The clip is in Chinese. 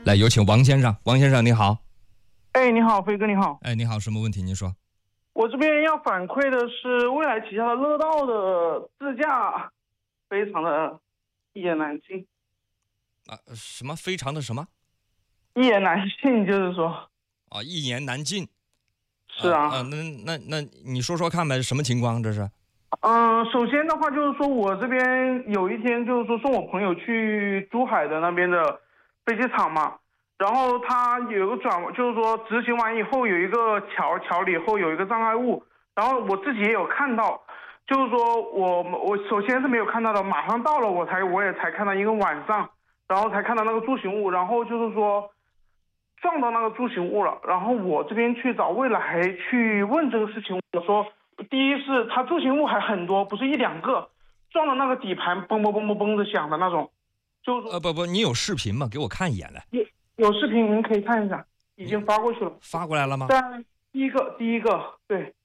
来，有请王先生。王先生你好。 哎，你好，飞哥你好。 哎，你好，什么问题您说？ 我这边要反馈的是蔚来旗下的乐道的自驾，非常的一言难尽。 什么非常的什么？ 一言难尽，就是说。 一言难尽。 是啊。 那你说说看呗，什么情况这是？ 首先的话就是说我这边有一天就是说送我朋友去珠海的那边的飞机场嘛，然后他有个就是说执行完以后有一个桥里以后有一个障碍物，然后我自己也有看到，就是说我首先是没有看到的，马上到了我也才看到一个晚上，然后才看到那个柱形物，然后就是说撞到那个柱形物了，然后我这边去找蔚来去问这个事情，我说第一是它柱形物还很多，不是一两个，撞到那个底盘嘣嘣嘣嘣嘣的响的那种，就是说不，你有视频吗？给我看一眼来。 有视频您可以看一下，已经发过去了。 发过来了吗？ 在第一个，对。